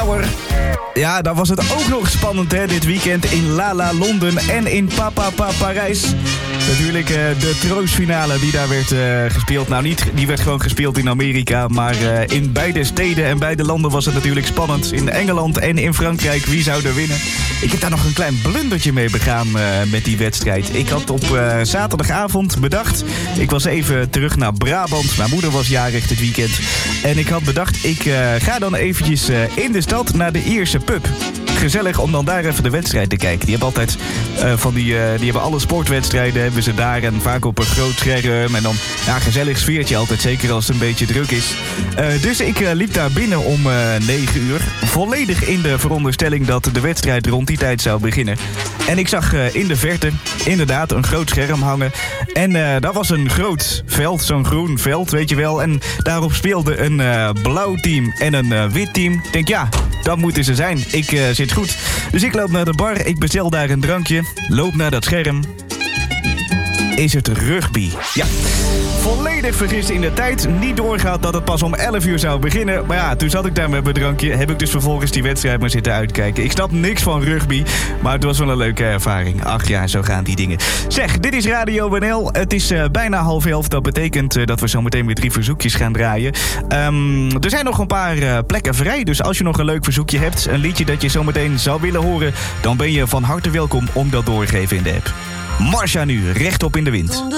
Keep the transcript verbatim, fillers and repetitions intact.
Power. Ja, dan was het ook nog spannend hè, dit weekend in La La Londen en in Papa Pa Parijs. Natuurlijk uh, de troostfinale die daar werd uh, gespeeld. Nou, niet, die werd gewoon gespeeld in Amerika. Maar uh, in beide steden en beide landen was het natuurlijk spannend. In Engeland en in Frankrijk, wie zou er winnen? Ik heb daar nog een klein blundertje mee begaan uh, met die wedstrijd. Ik had op uh, zaterdagavond bedacht... Ik was even terug naar Brabant. Mijn moeder was jarig dit weekend. En ik had bedacht, ik uh, ga dan eventjes uh, in de stad naar de Ierse pub. Gezellig om dan daar even de wedstrijd te kijken. Die hebben altijd uh, van die, uh, die hebben alle sportwedstrijden hebben ze daar en vaak op een groot scherm. En dan ja, gezellig sfeertje altijd, zeker als het een beetje druk is. Uh, dus ik uh, liep daar binnen om uh, negen uur. Volledig in de veronderstelling dat de wedstrijd rond die tijd zou beginnen. En ik zag uh, in de verte inderdaad een groot scherm hangen. En uh, daar was een groot veld, zo'n groen veld, weet je wel. En daarop speelde een uh, blauw team en een uh, wit team. Ik denk, ja, dat moeten ze zijn. Ik uh, zit goed. Dus ik loop naar de bar, ik bestel daar een drankje, loop naar dat scherm. Is het rugby? Ja. Volledig vergist in de tijd. Niet doorgehad dat het pas om elf uur zou beginnen. Maar ja, toen zat ik daar met mijn drankje. Heb ik dus vervolgens die wedstrijd maar zitten uitkijken. Ik snap niks van rugby. Maar het was wel een leuke ervaring. Ach ja, zo gaan die dingen. Zeg, dit is Radio N L. Het is uh, bijna half elf. Dat betekent uh, dat we zo meteen weer drie verzoekjes gaan draaien. Um, er zijn nog een paar uh, plekken vrij. Dus als je nog een leuk verzoekje hebt. Een liedje dat je zo meteen zou willen horen. Dan ben je van harte welkom om dat doorgeven in de app. Marsha nu, rechtop in de wind.